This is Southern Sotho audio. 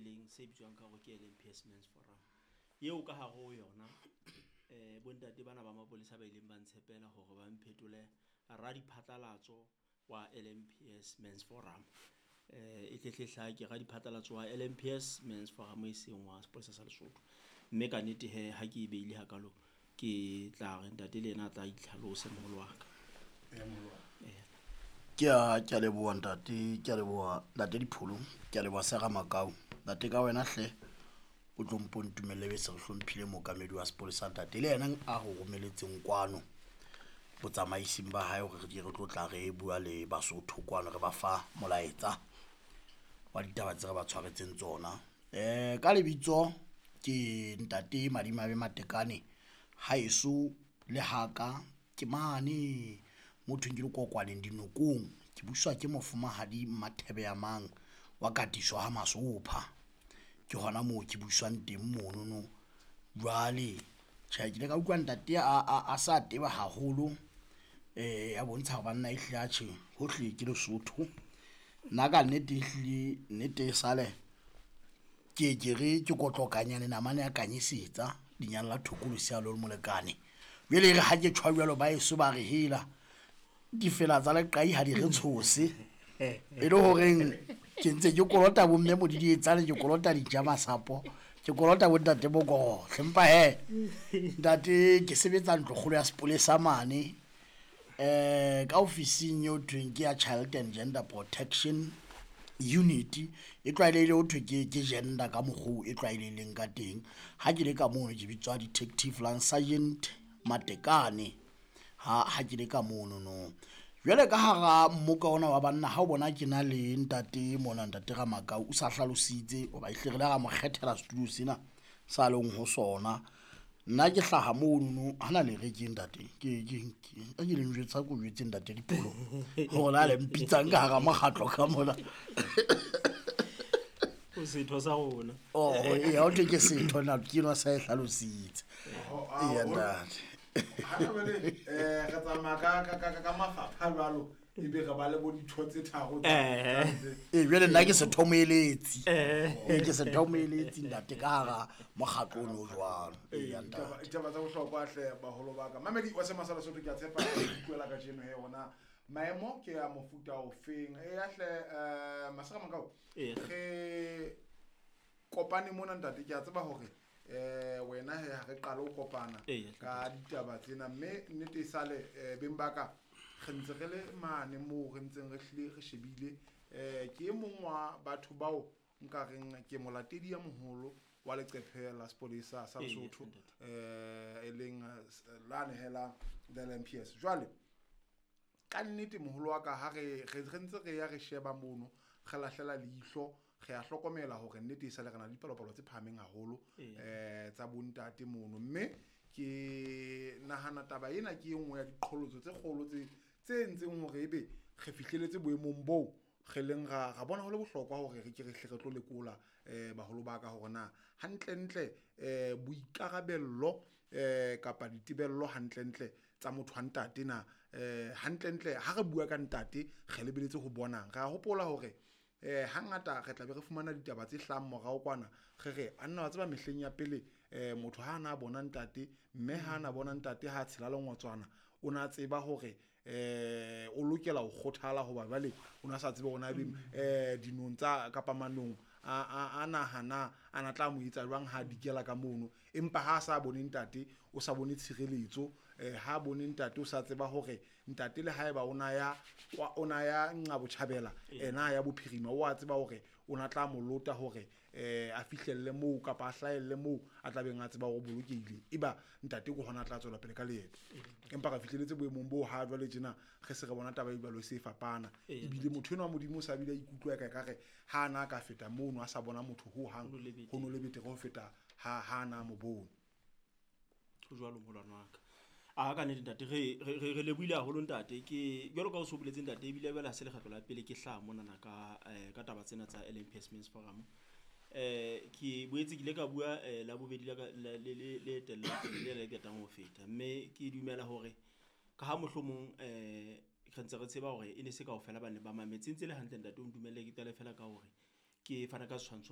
leng se bitswang ka hore ke LMPS Men's Forum eo ka hare ho yona bontate bana ba mapolesa ba ileng ba ntshepela hore ba mphetole ra diphatlalatso wa LMPS Men's Forum e tletlehla ke ra diphatlalatso wa LMPS Men's Forum e seng wa sepolesa sa Lesotho mme ka nnete ha ke beile hakalo ke tla re ntate le ena tla itlhalose moholo wa ka ke a leboha ntate ke a leboha ntate Dipholo ke a leboha Sera Makau ntate ka wena hle o tlo mpontumelle be se re hlomphile mokamedi wa sepolesa ntate le yena a ho romeletseng kwano botsamaising ba hae hore re tlo tla re bua le Basotho kwano re ba fa molaetsa wa ditaba tse re ba tshwaretseng tsona ka lebitso ke ntate Madimabe Matekane haeso le haka ke mane motho ke le kokwaneng dinokong ke buswa ke mofumahadi Mathebe ya mang wa Katiso ha Masopha ke hona moo ke buswang teng monono jwale tjha ke le ka utlwa ntate a sa teba haholo ya bontsha ho banna ehle a tjhe hohle ke Lesotho nna ka nnete sale ke re ke kotlokanyane namane ya kanyesetsa dinyana la thokolosi ya lo molekane jwale re ha ke tshwa jwalo ba eso ba re hela di fela tsa leqai ha di re tshose e le horeng ke ntse ke kolota bomme modidi etsane ke kolota dijama sapo ke kolota bontate boko hlempa ntate ke sebetsa ntlokgolo ya sepolesa mane ka ofising yo thweng ke ya Child and Gender Protection Unit e tlwaelehile ho thwe ke gender ka mokgwa e tlwaelehileng ka teng ha ke le ka mono ke bitswa Detective Lance Sergeant Matekane ha ke le ka mono no jwale ka hara mmoka ona wa banna ha o bona ke na le ntate mona ntate Ramakau o sa hlalositse o ba ihle re la ga mo kgethela studio sena sa leng ho sona nna ke hlaha mono hana le rekeng ntate ke le njwetsa ko jwetse ntate Dipholo ho la le mpitsang ka hara mokgatlo ka mona o setho sa rona ha o ke setho na ke no sa e hlalositse ntate hana bele re tsamaya ka mafapha jwalo ebe re ba le bo ditho tse tharo jwale nna ke sethomoeletsi ke sethomoeletsi ntate ka hara mokgatlo ono jwalo taba tsa bohlokwa hle baholo ba ka mamedi wa sema sa Lesotho ke a tshepa ke kuela ka jeno he ona maemo ke ya mofuta o feng ya hle Masera Makau re kopane mona ntate ke a tseba hore wena he ha re qala o kopana ka ditaba tsena mme nnete sale beng baka re ntse re le mane mo re ntseng re hlile re shebile ke e mong wa batho bao nka reng ke molatedi ya moholo wa leqephe la sepolesa sa Lesotho e leng la nehela the LMPS jwale ka nnete moholo wa ka ha re ntse re ya re sheba mono re lahlela leihlo re a hlokomela hore nnete e sale rena le dipalopalo tse phahameng haholo tsa bontate mono mme ke nahana taba ena ke engwe ya diqholotso tse kgolo tse ntseng hore ebe re fihleletse boemong boo re leng ra bona ho le bohlokwa hore re ke re tlo lekola baholo ba ka hore na hantle boikarabello kapa ditebello hantle tsa motho wa ntate na hantle ha re bua ka ntate re lebeletse ho bonang ra hopola hore hangata re tla be re fumana ditaba tse hlang morao kwana re anna wa tseba mehleng ya pele motho ha ana bona ntate mme ha ana bona ntate ha tshela le ngwatswana o na tseba hore o lokela ho kgothala hoba jwale o na sa tsebe ona dinong tsa kapa manong a nahana ana tla mo etsa jwang ha dikela ka mono empa ha sa bone ntate o sa bone tshireletso ha bone ntate o sa tseba hore ntate le haeba ona ya nqa botjhabela ena ya bophirima o a tseba hore ona tla mo lota hore a fihlelle moo kapa a hlaelle moo a tla beng a tseba hore bolokehile eba ntate go hona tla tswela pele ka leeto empa ka fihleletse boemong bo ha jwale tjena re se re bona taba e balo se fapana ebile motho enwa modimo sa bile ikutlwa ka re ha ana ka feta mono a sa bona motho ho hang ho no le betere ho feta ha ana mo bone ho jwalo molwana wa ka ka nnete ntate re lebohile haholo ntate ke jwalo ka o so boletse ntate ebile bela se lekgetlo la pele ke hlaha mona ka taba tsena tsa LMPS Men's Forum ke boetse ke ile ka bua la bobedi le etella le ketang ho feta mme ke dumela hore ka ha mohlomong re ntse re tseba hore e ne se kaofela ba ne ba mametse ntse le hantle ntate o ntumelle ke tale fela ka hore ke fana ka tshwantsho